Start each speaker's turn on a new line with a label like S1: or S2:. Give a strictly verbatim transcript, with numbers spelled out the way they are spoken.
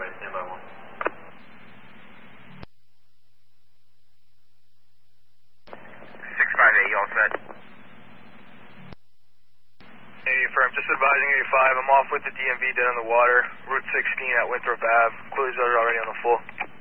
S1: ready, stand by one.
S2: six five eight, you all set?
S3: Hey, firm, just advising eighty-five, I'm off with the D M V dead on the water, Route sixteen at Winthrop Ave. Closures are already on the full.